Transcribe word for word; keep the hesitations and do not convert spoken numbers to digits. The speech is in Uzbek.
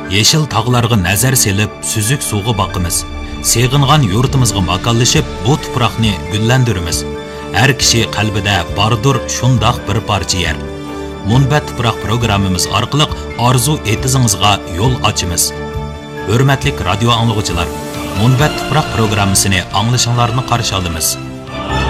Yeşil tağlarga nazar selip, süzük suğu bakımız. Seğingan yurtimizga makonlashib, bu tuproqni gullandiramiz. Har kishi qalbida bordir shundoq bir parcha yer. Munbat tuproq programmamiz orqali orzu etizingizga yo'l ochamiz. Hurmatli radio anglag'uchilar, Munbat tuproq programmasini anglashinglarni qarshi olamiz.